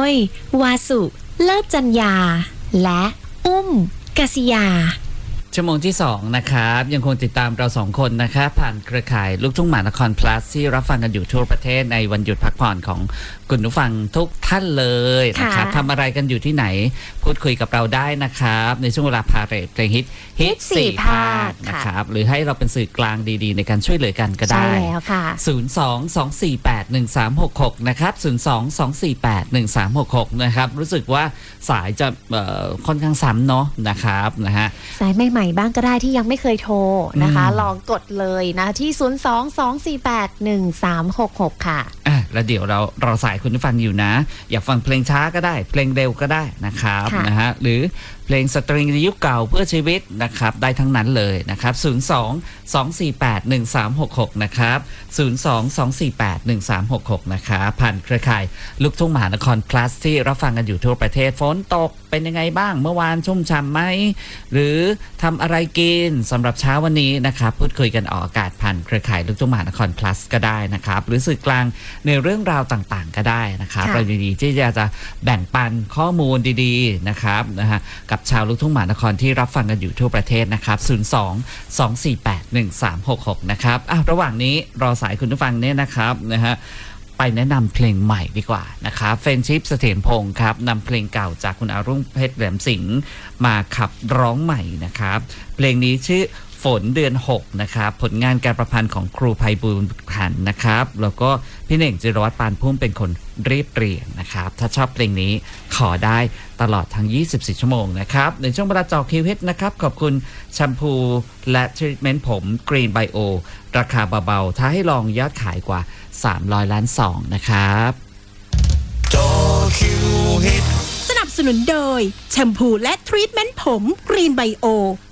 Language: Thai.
ยวาสุเลิศจัญญาและอุ้มกษิยาชั่วโมงที่2นะครับยังคงติดตามเรา2คนนะครับผ่านเครือข่ายลูกทุ่งมหานคร plus ที่รับฟังกันอยู่ทั่วประเทศในวันหยุดพักผ่อนของคุณผู้ฟังทุกท่านเลยนะครับทำอะไรกันอยู่ที่ไหนพูดคุยกับเราได้นะครับในช่วงเวลาพาเรทเพลงฮิต4 ภาคนะครับหรือให้เราเป็นสื่อกลางดีๆในการช่วยเหลือกันก็ได้ใช่แล้วค่ะ 02-248-1366นะครับ02-248-1366นะครับรู้สึกว่าสายจะค่อนข้างซ้ำเนาะนะครับนะฮะสายใหม่ๆบ้างก็ได้ที่ยังไม่เคยโทรนะคะลองกดเลยนะที่02-248-1366ค่ะแล้วเดี๋ยวเราสายคุณผู้ฟังอยู่นะอยากฟังเพลงช้าก็ได้เพลงเร็วก็ได้นะครับนะฮะหรือเพลงสตริงในยุคเก่าเพื่อชีวิตนะครับได้ทั้งนั้นเลยนะครับ02-248-1366นะครับ02-248-1366นะครับผ่านเครือข่ายลูกทุ่งมหานคร plus ที่รับฟังกันอยู่ทั่วประเทศฝนตกเป็นยังไงบ้างเมื่อวานชุ่มฉ่ำไหมหรือทำอะไรกินสำหรับเช้าวันนี้นะครับพูดคุยกันออกอากาศผ่านเครือข่ายลูกทุ่งมหานคร plus ก็ได้นะครับหรือสื่อกลางในเรื่องราวต่างๆก็ได้นะครับเรายินดีที่จะแบ่งปันข้อมูลดีๆนะครับนะฮะกับชาวลูกทุ่งมหานครที่รับฟังกันอยู่ทั่วประเทศนะครับ02-248-1366นะครับระหว่างนี้รอสายคุณผู้ฟังเนี่ยนะครับนะฮะไปแนะนำเพลงใหม่ดีกว่านะครับเฟรนชิพเสถียรพงศ์ครับนำเพลงเก่าจากคุณอารุ่งเพชรแหลมสิงห์มาขับร้องใหม่นะครับเพลงนี้ชื่อฝนเดือน6นะครับผลงานการประพันธ์ของครูไพบูลย์ขันธ์นะครับแล้วก็พี่เน่งจิรวัตรปานพุ่มเป็นคนเรียบเรียงนะครับถ้าชอบเพลงนี้ขอได้ตลอดทั้ง24ชั่วโมงนะครับในช่วงเวลาจอคิวฮิตนะครับขอบคุณแชมพูและทรีทเมนต์ผมกรีนไบโอราคาเบาๆถ้าให้ลองยอดขายกว่า300 ล้านซองนะครับจอคิวฮิตสนับสนุนโดยแชมพูและทรีทเมนต์ผมกรีนไบโอ